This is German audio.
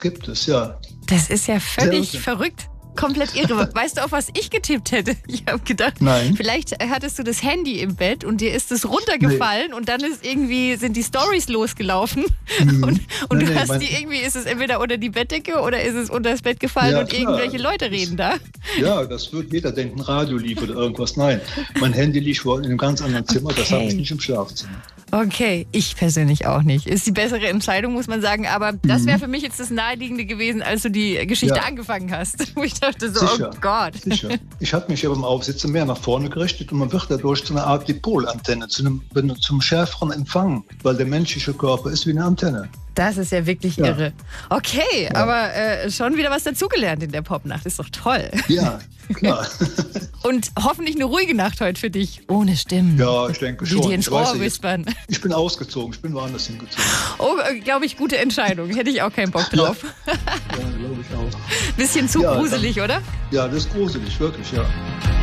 Gibt es, ja. Das ist ja völlig Sehr verrückt. Komplett irre. Weißt du, auf was ich getippt hätte? Ich habe gedacht, Nein. vielleicht hattest du das Handy im Bett und dir ist es runtergefallen und dann sind die Stories losgelaufen und du hast ist es entweder unter die Bettdecke oder ist es unter das Bett gefallen und klar. irgendwelche Leute reden da? Ja, das wird jeder denken, Radio lief oder irgendwas. Nein, mein Handy liegt wohl in einem ganz anderen Zimmer, das habe ich nicht im Schlafzimmer. Okay, ich persönlich auch nicht. Ist die bessere Entscheidung, muss man sagen. Aber das wäre für mich jetzt das Naheliegende gewesen, als du die Geschichte angefangen hast. Wo ich dachte so, Sicher, oh Gott. Sicher. Ich habe mich ja beim Aufsitzen mehr nach vorne gerichtet und man wird dadurch zu einer Art Dipolantenne, zum schärferen Empfang, weil der menschliche Körper ist wie eine Antenne. Das ist ja wirklich irre. Okay, aber schon wieder was dazugelernt in der Popnacht. Ist doch toll. Ja, klar. Und hoffentlich eine ruhige Nacht heute für dich. Ohne Stimmen. Ja, ich denke schon. Die dir ins Ohr wispern. Ich bin ausgezogen, ich bin woanders hingezogen. Oh, glaube ich, gute Entscheidung. Hätte ich auch keinen Bock drauf. Ja, glaube ich auch. Bisschen zu gruselig, oder? Ja, das ist gruselig, wirklich, ja.